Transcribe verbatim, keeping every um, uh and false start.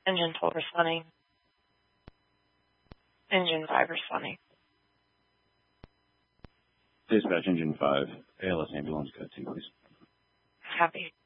Engine twelve responding. Engine five responding. Dispatch Engine five, A L S ambulance code two, please. Happy.